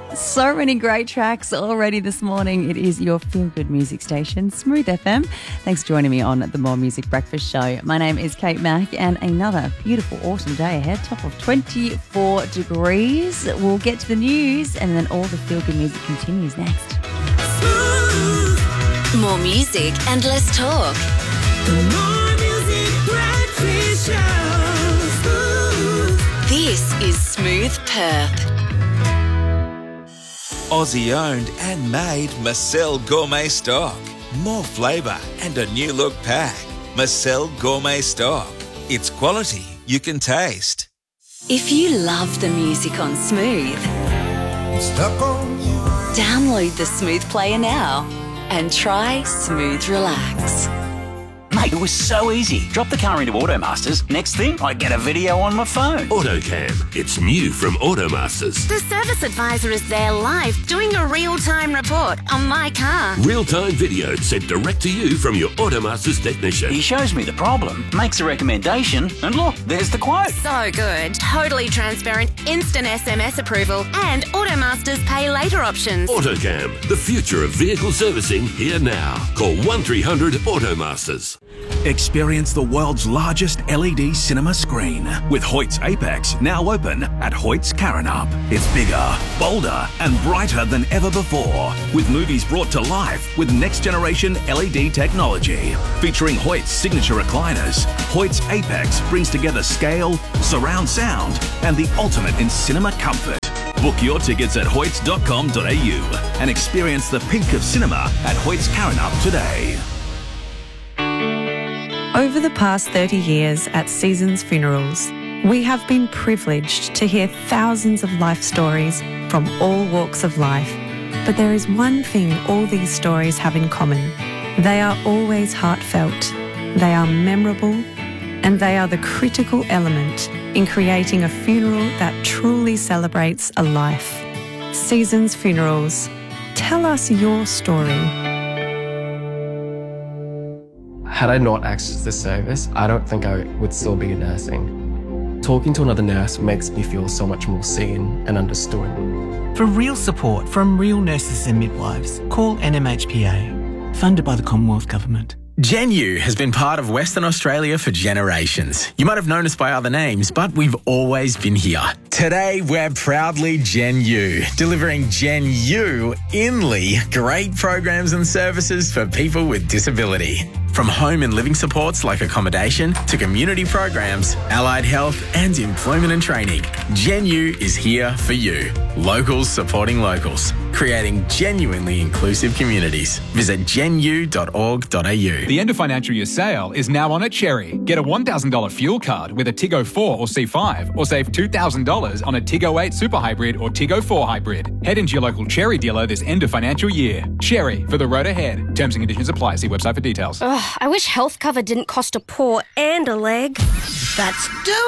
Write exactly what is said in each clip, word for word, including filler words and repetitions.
So many great tracks already this morning. It is your feel-good music station, Smooth F M. Thanks for joining me on the More Music Breakfast Show. My name is Kate Mack, and another beautiful, awesome day ahead. Top of twenty-four degrees. We'll get to the news, and then all the feel-good music continues next. More music and less talk. The More Music Breakfast Show. This is Smooth Perth. Aussie owned and made Marcel Gourmet Stock. More flavour and a new look pack. Marcel Gourmet Stock. It's quality you can taste. If you love the music on Smooth, Stuck on you. download the Smooth Player now and try Smooth Relax. Mate, it was so easy. Drop the car into Automasters. Next thing, I get a video on my phone. AutoCam. It's new from Automasters. The service advisor is there live doing a real-time report on my car. Real-time video sent direct to you from your Automasters technician. He shows me the problem, makes a recommendation, and look, there's the quote. So good. Totally transparent, instant S M S approval, and Automasters pay later options. AutoCam. The future of vehicle servicing here now. Call one three hundred Automasters. Experience the world's largest L E D cinema screen with Hoyt's Apex, now open at Hoyt's Karrinyup. It's bigger, bolder and brighter than ever before, with movies brought to life with next-generation L E D technology. Featuring Hoyt's signature recliners, Hoyt's Apex brings together scale, surround sound and the ultimate in cinema comfort. Book your tickets at hoyts dot com dot a u and experience the peak of cinema at Hoyt's Karrinyup today. Over the past thirty years at Seasons Funerals, we have been privileged to hear thousands of life stories from all walks of life. But there is one thing all these stories have in common. They are always heartfelt, they are memorable, and they are the critical element in creating a funeral that truly celebrates a life. Seasons Funerals. Tell us your story. Had I not accessed this service, I don't think I would still be nursing. Talking to another nurse makes me feel so much more seen and understood. For real support from real nurses and midwives, call N M H P A, funded by the Commonwealth Government. GenU has been part of Western Australia for generations. You might have known us by other names, but we've always been here. Today, we're proudly GenU, delivering GenU inly great programs and services for people with disability. From home and living supports like accommodation to community programs, allied health and employment and training, GenU is here for you. Locals supporting locals, creating genuinely inclusive communities. Visit genu dot org dot a u. The end of financial year sale is now on at Cherry. Get a one thousand dollars fuel card with a Tiggo four or C five, or save two thousand dollars on a Tiggo eight Super Hybrid or Tiggo four Hybrid. Head into your local Cherry dealer this end of financial year. Cherry, for the road ahead. Terms and conditions apply. See website for details. Ugh, I wish health cover didn't cost a paw and a leg. That's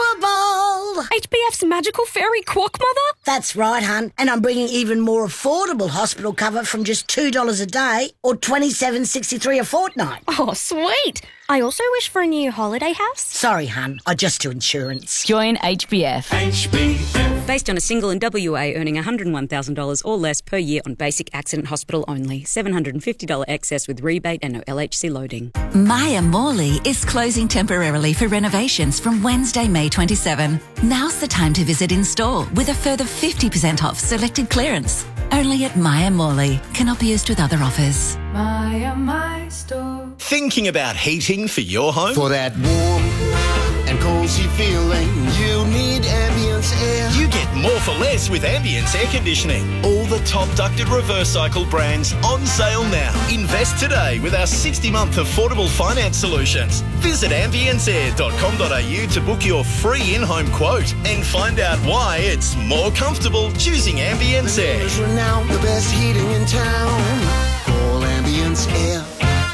doable. H B F's magical fairy quack mother? That's right, hun. And I'm bringing even more affordable hospital cover from just two dollars a day or twenty-seven dollars and sixty-three cents a fortnight. Oh, sweet. I also wish for a new holiday house. Sorry, hun. I just do insurance. Join H B F. H B F. Based on a single in W A earning one hundred one thousand dollars or less per year on basic accident hospital only. seven hundred fifty dollars excess with rebate and no L H C loading. Maya Morley is closing temporarily for renovations from Wednesday, May twenty-seventh. Now's the time to visit in store with a further fifty percent off selected clearance. Only at Maya Morley. Cannot be used with other offers. Maya, my store. Thinking about heating for your home? For that warm and cozy feeling, you need Ambience Air. You get more for less with Ambience Air Conditioning. All the top ducted reverse cycle brands on sale now. Invest today with our sixty month affordable finance solutions. Visit ambience air dot com dot a u to book your free in-home quote and find out why it's more comfortable choosing Ambience Air. Renowned, the best heating in town. Call Ambience Air.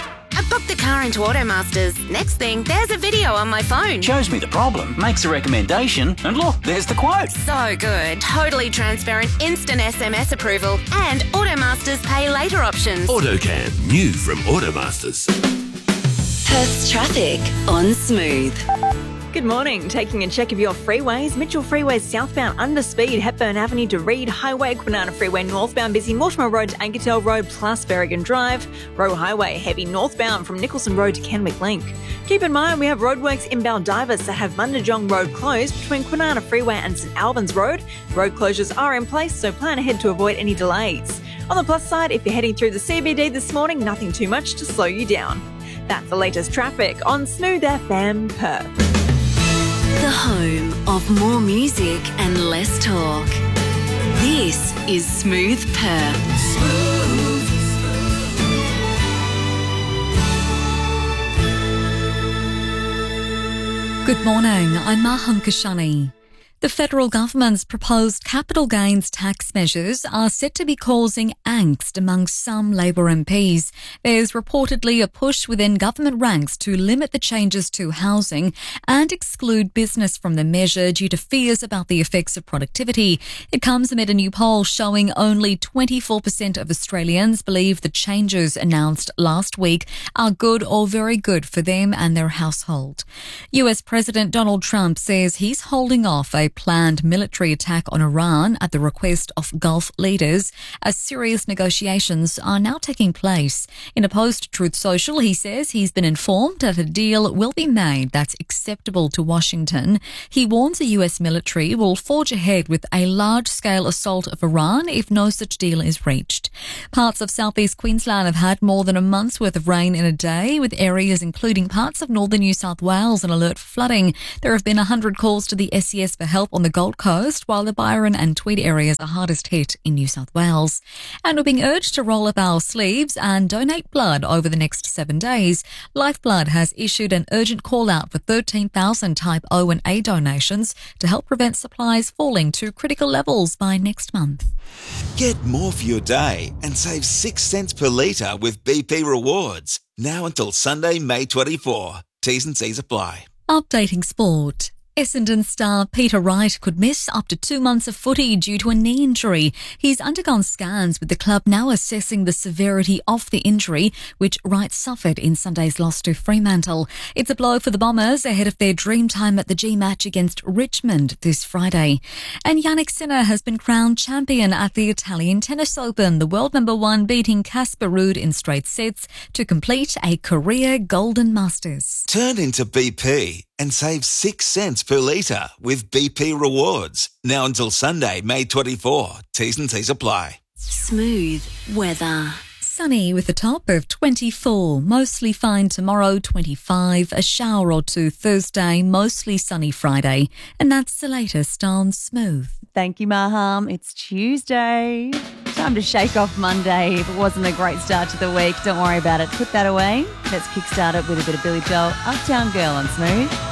I booked the car into Automasters. Next thing, there's a video on my phone. Shows me the problem, makes a recommendation, and look, there's the quote. So good. Totally transparent, instant S M S approval, and Automasters pay later options. AutoCam, new from Automasters. Perth's traffic on Smooth. Good morning. Taking a check of your freeways. Mitchell Freeway southbound under speed, Hepburn Avenue to Reed Highway, Kwinana Freeway northbound busy, Mortimer Road to Ankertel Road plus Berrigan Drive. Roe Highway heavy northbound from Nicholson Road to Kenwick Link. Keep in mind we have roadworks in Baldivis that have Mundajong Road closed between Kwinana Freeway and St Albans Road. Road closures are in place, so plan ahead to avoid any delays. On the plus side, if you're heading through the C B D this morning, nothing too much to slow you down. That's the latest traffic on Smooth F M Perth. The home of more music and less talk. This is Smooth Perth. Smooth. Good morning, I'm Maham Kashani. The federal government's proposed capital gains tax measures are set to be causing angst among some Labor M Ps. There's reportedly a push within government ranks to limit the changes to housing and exclude business from the measure due to fears about the effects of productivity. It comes amid a new poll showing only twenty-four percent of Australians believe the changes announced last week are good or very good for them and their household. U S President Donald Trump says he's holding off a planned military attack on Iran at the request of Gulf leaders as serious negotiations are now taking place. In a post to Truth Social, he says he's been informed that a deal will be made that's acceptable to Washington. He warns the U S military will forge ahead with a large-scale assault of Iran if no such deal is reached. Parts of southeast Queensland have had more than a month's worth of rain in a day, with areas including parts of northern New South Wales on alert for flooding. There have been one hundred calls to the S E S for help on the Gold Coast, while the Byron and Tweed areas are hardest hit in New South Wales. And we're being urged to roll up our sleeves and donate blood over the next seven days. Lifeblood has issued an urgent call-out for thirteen thousand Type O and A donations to help prevent supplies falling to critical levels by next month. Get more for your day and save six cents per litre with B P Rewards. Now until Sunday, May twenty-fourth. T's and C's apply. Updating sport. Essendon star Peter Wright could miss up to two months of footy due to a knee injury. He's undergone scans, with the club now assessing the severity of the injury, which Wright suffered in Sunday's loss to Fremantle. It's a blow for the Bombers ahead of their dream time at the G match against Richmond this Friday. And Jannik Sinner has been crowned champion at the Italian Tennis Open, the world number one beating Casper Ruud in straight sets to complete a career Golden Masters. Turn into B P and save six cents per litre with B P Rewards. Now until Sunday, May twenty-fourth. T's and C's apply. Smooth weather. Sunny with a top of twenty-four, mostly fine tomorrow, twenty-five, a shower or two Thursday, mostly sunny Friday. And that's the latest on Smooth. Thank you, Maham. It's Tuesday. Time to shake off Monday. If it wasn't a great start to the week, don't worry about it. Put that away. Let's kickstart it with a bit of Billy Joel, Uptown Girl on Smooth.